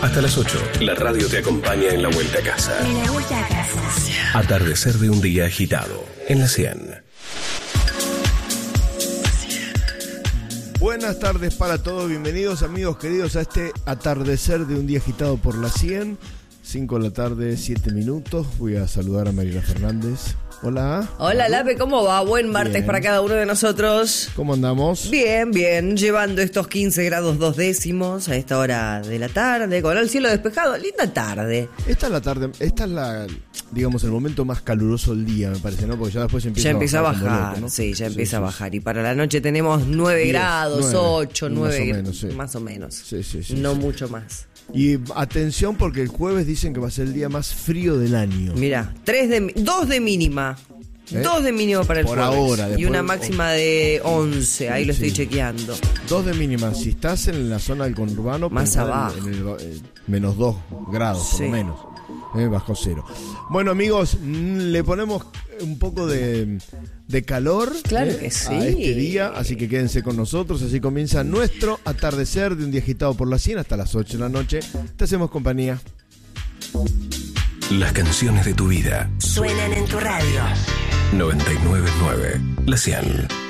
Hasta las 8, la radio te acompaña en la vuelta a casa. En la vuelta a casa. Atardecer de un día agitado, en la 100. Buenas tardes para todos, bienvenidos amigos queridos a este atardecer de un día agitado por la 100. 5 de la tarde, 7 minutos. Voy a saludar a Mariela Fernández. Hola. Hola, Lape, ¿cómo va? Buen martes Bien. para cada uno de nosotros. ¿Cómo andamos? Bien, bien, llevando estos 15 grados 2 décimos a esta hora de la tarde, con el cielo despejado, linda tarde. Esta es la tarde, esta es la, digamos, el momento más caluroso del día, me parece, ¿no? Porque ya después empieza Ya a bajar. empieza a bajar, como loco, ¿no? sí, ya empieza a bajar. Y para la noche tenemos 9 10, grados, 9, 8, 9, más o menos, sí. más o menos. Sí, No sí. mucho más. Y atención porque el jueves dicen que va a ser el día más frío del año. Mira, 2 de mínima. 2 de mínimo para el Por jueves. ahora, y después- una máxima de 11, ahí lo estoy chequeando. 2 de mínima. Si estás en la zona del conurbano, Más pensá abajo. en el menos 2 grados, por Sí. lo menos. Bajo cero. Bueno, amigos, le ponemos un poco de calor Claro que sí. a este día, así que quédense con nosotros. Así comienza nuestro atardecer de un día agitado por la 100 hasta las 8 de la noche. Te hacemos compañía. Las canciones de tu vida. Suenan en tu radio. 99.9, la 100.